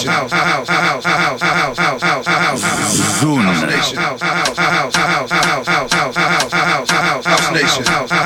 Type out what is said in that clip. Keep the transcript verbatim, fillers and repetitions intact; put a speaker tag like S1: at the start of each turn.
S1: Nation. House House House House House House House House House Nation. House House House House House House House House House House Nation.